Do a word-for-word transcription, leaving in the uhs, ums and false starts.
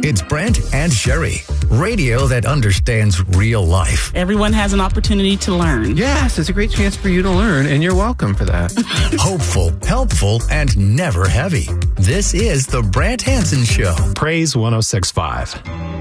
It's Brent and Sherry, radio that understands real life. Everyone has an opportunity to learn. Yes, it's a great chance for you to learn, and you're welcome for that. Hopeful, helpful, and never heavy. This is the Brent Hansen Show. Praise one oh six point five.